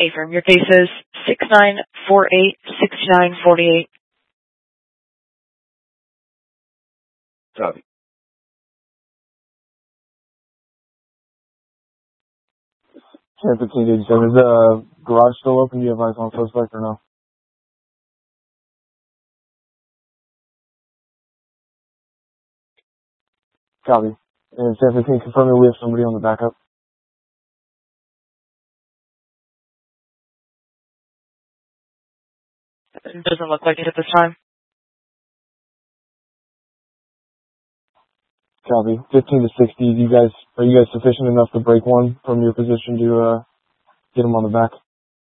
Affirm. Your case is 69486948. Copy. Sam 1587. Is the garage still open? Do you have eyes on suspect or no? Copy. And Sam 15, confirming we have somebody on the backup. It doesn't look like it at this time. Copy. 15 to 60. Are you guys sufficient enough to break one from your position to get him on the back?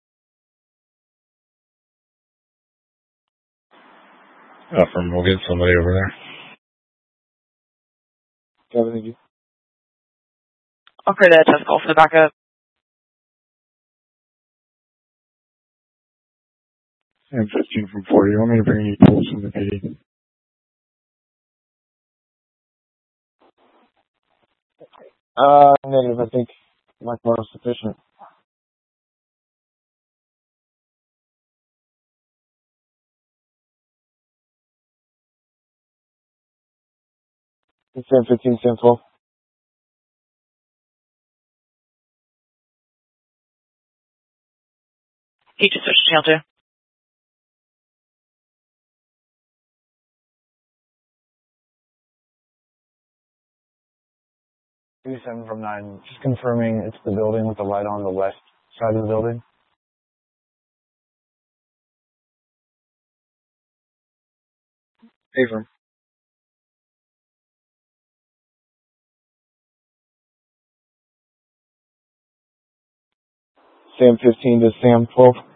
Affirm. We'll get somebody over there. Copy. Thank you. I'll create a test call for the backup. Sam 15 from 40. You want me to bring any tools from the PD? Negative. I think my car is sufficient. Sam 15, Sam 12. He just switched channel 2. 27 from 9. Just confirming it's the building with the light on the west side of the building. Affirm. Sam 15 to Sam 12.